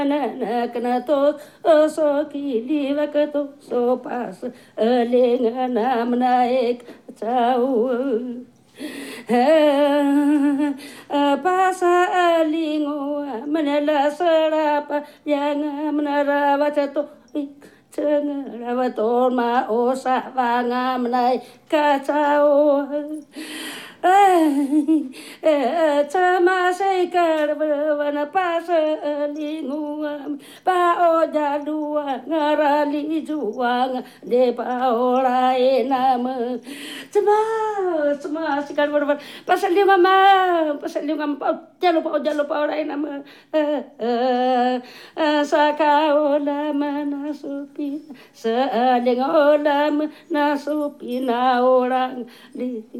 na kana to so ki li va ka to so pas le na mna ek chau pasa alingo manala sarapa yang menara wacato Tengah ma osa vanga menai kacau Tama sekar berwana pasa linguam pa oja dua ngarali juang de pa orai nama Tama sekar berwana pasa lingam pa oja lupa orai nama Sakaola manasupina Saaling olam nasupina orang